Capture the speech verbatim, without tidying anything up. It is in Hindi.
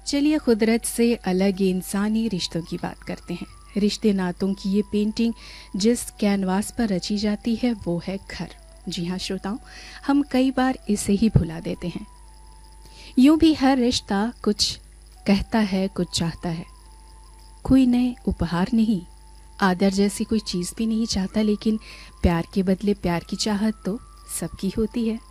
चलिए कुदरत से अलग इंसानी रिश्तों की बात करते हैं। रिश्ते नातों की ये पेंटिंग जिस कैनवास पर रची जाती है वो है घर। जी हाँ श्रोताओं, हम कई बार इसे ही भुला देते हैं। यूं भी हर रिश्ता कुछ कहता है, कुछ चाहता है। कोई नए उपहार नहीं, आदर जैसी कोई चीज़ भी नहीं चाहता, लेकिन प्यार के बदले प्यार की चाहत तो सबकी होती है।